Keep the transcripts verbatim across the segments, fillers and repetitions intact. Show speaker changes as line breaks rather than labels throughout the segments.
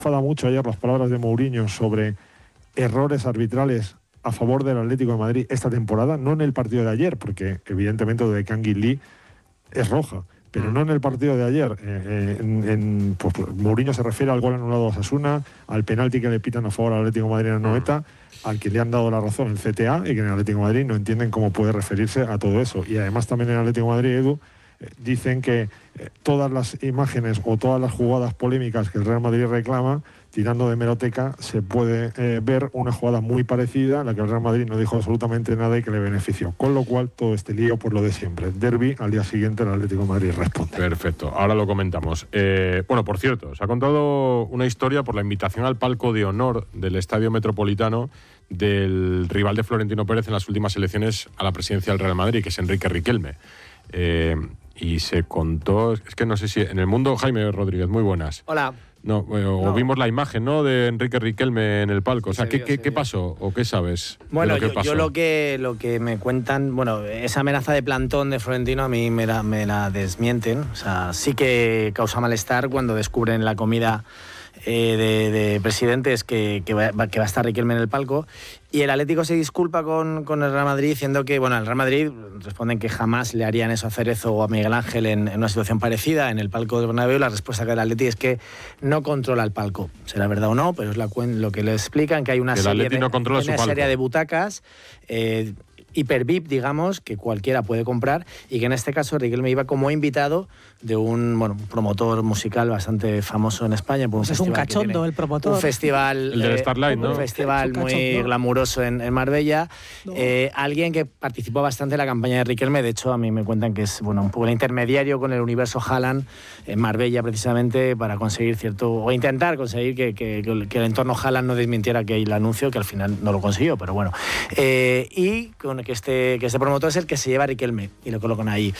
enfada mucho ayer las palabras de Mourinho sobre errores arbitrales a favor del Atlético de Madrid esta temporada, no en el partido de ayer, porque evidentemente lo de Kangin Lee es roja, pero no en el partido de ayer. Eh, en, en, pues, Mourinho se refiere al gol anulado a Osasuna, al penalti que le pitan a favor al Atlético de Madrid en el noventa, al que le han dado la razón en C T A, y que en el Atlético de Madrid no entienden cómo puede referirse a todo eso. Y además también en el Atlético de Madrid, Edu, eh, dicen que eh, todas las imágenes o todas las jugadas polémicas que el Real Madrid reclama, tirando de hemeroteca, se puede eh, ver una jugada muy parecida a la que el Real Madrid no dijo absolutamente nada y que le benefició. Con lo cual, todo este lío por lo de siempre. Derbi, al día siguiente el Atlético de Madrid responde.
Perfecto, ahora lo comentamos. Eh, bueno, por cierto, se ha contado una historia por la invitación al palco de honor del Estadio Metropolitano del rival de Florentino Pérez en las últimas elecciones a la presidencia del Real Madrid, que es Enrique Riquelme. Eh, y se contó, es que no sé si en el mundo, Jaime Rodríguez, muy buenas.
Hola.
No, bueno,
no.
vimos la imagen, ¿no?, de Enrique Riquelme en el palco. O sea,
se
¿qué,
vio,
qué,
se
¿qué
vio.
pasó o qué sabes?
Bueno,
de lo que
yo,
pasó?
yo lo que lo que me cuentan, bueno, esa amenaza de plantón de Florentino a mí me la, me la desmienten. O sea, sí que causa malestar cuando descubren la comida eh, de, de presidentes que, que, va, que va a estar Riquelme en el palco. Y el Atlético se disculpa con, con el Real Madrid diciendo que, bueno, el Real Madrid responden que jamás le harían eso a Cerezo o a Miguel Ángel en, en una situación parecida en el palco del Bernabéu. La respuesta que da el Atlético es que no controla el palco. Será verdad o no, pero es la, lo que le explican, que hay una,
que
serie de,
no controla
una
su
serie
palco.
de butacas eh, hiper V I P, digamos, que cualquiera puede comprar, y que en este caso Riquelme iba como invitado de un, bueno, un promotor musical bastante famoso en España. Por un
pues es un cachondo el promotor.
Un festival,
el del
eh,
Starlight, ¿no?
Un festival muy glamuroso en, en Marbella. No. Eh, alguien que participó bastante en la campaña de Riquelme. De hecho, a mí me cuentan que es, bueno, un poco el intermediario con el universo Haaland en Marbella, precisamente para conseguir cierto, o intentar conseguir que, que, que el entorno Haaland no desmintiera que el anuncio, que al final no lo consiguió, pero bueno. Eh, y con que este, que este promotor es el que se lleva a Riquelme y lo colocan ahí.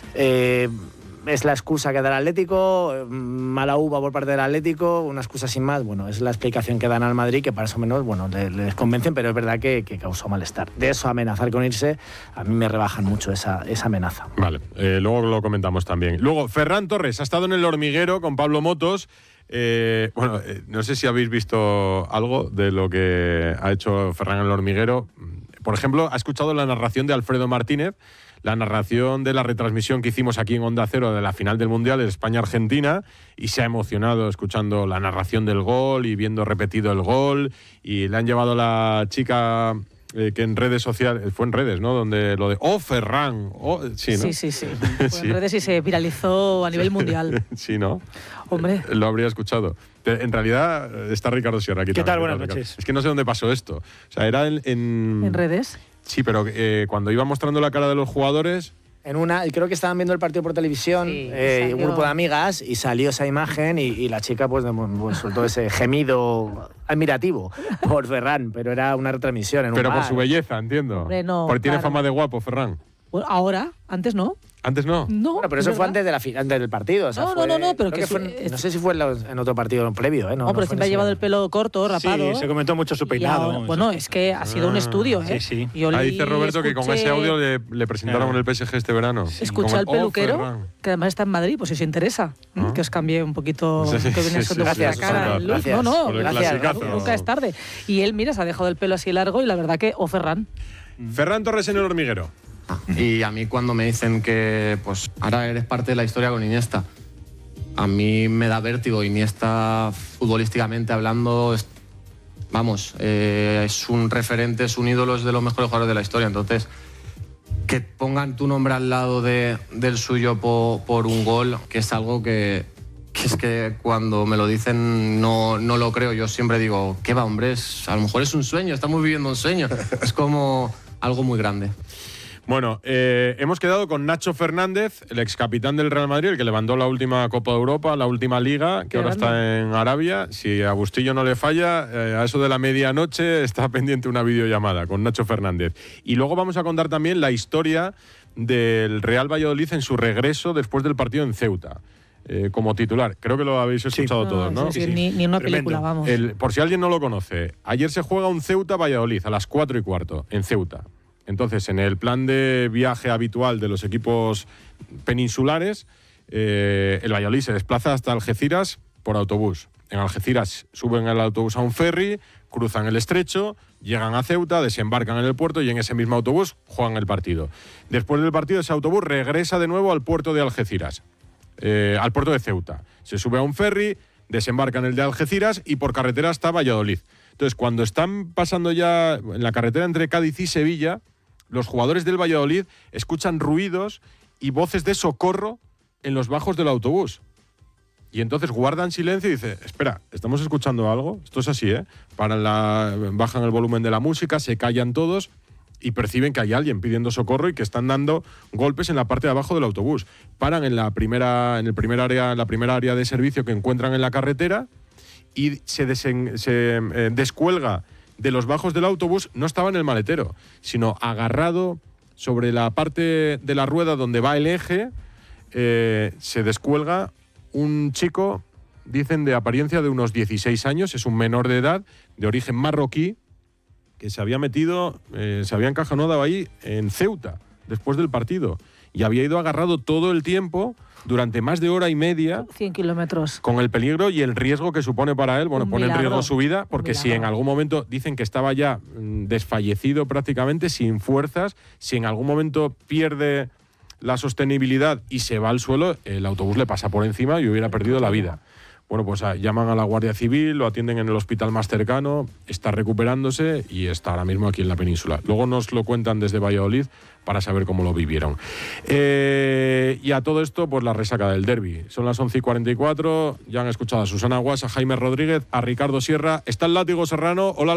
Eh, es la excusa que da el Atlético, mala uva por parte del Atlético, una excusa sin más. Bueno, es la explicación que dan al Madrid, que para eso menos, bueno, les, les convencen, pero es verdad que, que causó malestar. De eso a amenazar con irse, a mí me rebajan mucho esa, esa amenaza.
Vale, eh, luego lo comentamos también. Luego, Ferran Torres ha estado en El Hormiguero con Pablo Motos. Eh, bueno, eh, no sé si habéis visto algo de lo que ha hecho Ferran en El Hormiguero. Por ejemplo, ha escuchado la narración de Alfredo Martínez, la narración de la retransmisión que hicimos aquí en Onda Cero de la final del Mundial de España-Argentina, y se ha emocionado escuchando la narración del gol y viendo repetido el gol, y le han llevado la chica eh, que en redes sociales, fue en redes, ¿no?, donde lo de ¡oh, Ferran! Oh, sí, ¿no?
Sí, sí, sí. Fue sí. En redes y se viralizó a nivel mundial.
Sí, ¿no?
Hombre.
Lo habría escuchado. En realidad está Ricardo Sierra aquí.
¿Qué
también,
tal? Buenas
Ricardo.
noches.
Es que no sé dónde pasó esto. O sea, era en... ¿En,
¿En redes?
Sí, pero eh, cuando iba mostrando la cara de los jugadores...
En una, creo que estaban viendo el partido por televisión, sí, eh, un grupo de amigas, y salió esa imagen y, y la chica pues, pues soltó ese gemido admirativo por Ferran, pero era una retransmisión. En
pero
un
por
bar.
su belleza, entiendo.
Hombre, no,
porque tiene
claro.
fama de guapo, Ferran.
Bueno, ahora, antes no.
¿Antes no?
No,
bueno, pero eso fue antes, de la, antes del partido. O sea,
no,
fue,
no, no, no, pero que,
que fue,
es,
no sé si fue en otro partido previo. ¿eh? No,
no, pero
no
siempre ha llevado el pelo corto, rapado.
Sí, se comentó mucho su peinado.
Ahora, bueno, es que ha sido ah, un estudio. ¿eh?
Sí, sí.
Yo
Ahí dice Roberto
escuché,
que con ese audio le, le presentaron claro. en el P S G este verano.
Sí. Escuché al peluquero, oh, que además está en Madrid, pues si os interesa, ¿Ah? que os cambie un poquito,
sí, sí,
que viene
sí, sí,
vuestra
sí,
cara.
sí,
Gracias. No, no,
gracias.
Nunca es tarde. Y él, mira, se ha dejado el pelo así largo y la verdad que, oh, Ferran.
Ferran Torres en El Hormiguero.
Y a mí cuando me dicen que pues ahora eres parte de la historia con Iniesta, a mí me da vértigo. Iniesta, futbolísticamente hablando, es, vamos, eh, es un referente, es un ídolo, es de los mejores jugadores de la historia. Entonces, que pongan tu nombre al lado de, del suyo por, por un gol, que es algo que, que es que cuando me lo dicen no, no lo creo. Yo siempre digo, ¿qué va, hombre? Es, a lo mejor es un sueño, estamos viviendo un sueño. Es como algo muy grande.
Bueno, eh, hemos quedado con Nacho Fernández, el ex capitán del Real Madrid, el que levantó la última Copa de Europa, la última Liga, que Qué ahora grande. Está en Arabia. Si a Bustillo no le falla, eh, a eso de la medianoche está pendiente una videollamada con Nacho Fernández. Y luego vamos a contar también la historia del Real Valladolid en su regreso después del partido en Ceuta. Eh, como titular. Creo que lo habéis escuchado
sí.
todos, ¿no?
Sí, sí, sí. Ni, ni una película, vamos.
El, por si alguien no lo conoce, ayer se juega un Ceuta-Valladolid a las cuatro y cuarto en Ceuta. Entonces, en el plan de viaje habitual de los equipos peninsulares, eh, el Valladolid se desplaza hasta Algeciras por autobús. en Algeciras suben el autobús a un ferry, cruzan el estrecho, llegan a Ceuta, desembarcan en el puerto y en ese mismo autobús juegan el partido. Después del partido, ese autobús regresa de nuevo al puerto de Algeciras, eh, al puerto de Ceuta. Se sube a un ferry, desembarca en el de Algeciras y por carretera hasta Valladolid. Entonces, cuando están pasando ya en la carretera entre Cádiz y Sevilla, los jugadores del Valladolid escuchan ruidos y voces de socorro en los bajos del autobús. Y entonces guardan silencio y dicen, espera, ¿estamos escuchando algo? Esto es así, ¿eh? Paran la, bajan el volumen de la música, se callan todos y perciben que hay alguien pidiendo socorro y que están dando golpes en la parte de abajo del autobús. Paran en la primera, en el primer área, en la primera área de servicio que encuentran en la carretera y se, desen, se eh, descuelga de los bajos del autobús, no estaba en el maletero, sino agarrado sobre la parte de la rueda donde va el eje, eh, se descuelga un chico, dicen, de apariencia de unos dieciséis años, es un menor de edad, de origen marroquí, que se había metido, eh, se había encajonado ahí en Ceuta, después del partido, y había ido agarrado todo el tiempo, durante más de hora y media,
cien kilómetros.
Con el peligro y el riesgo que supone para él, bueno,
Un
pone en
milagro.
riesgo su vida, porque si en algún momento dicen que estaba ya mm, desfallecido prácticamente, sin fuerzas, si en algún momento pierde la sostenibilidad y se va al suelo, el autobús le pasa por encima y hubiera perdido la vida. Bueno, pues a, llaman a la Guardia Civil, lo atienden en el hospital más cercano, está recuperándose y está ahora mismo aquí en la península. Luego nos lo cuentan desde Valladolid para saber cómo lo vivieron. Eh, y a todo esto, pues la resaca del derbi. Son las once y cuarenta y cuatro, ya han escuchado a Susana Guas, a Jaime Rodríguez, a Ricardo Sierra. Está el Látigo Serrano. Hola.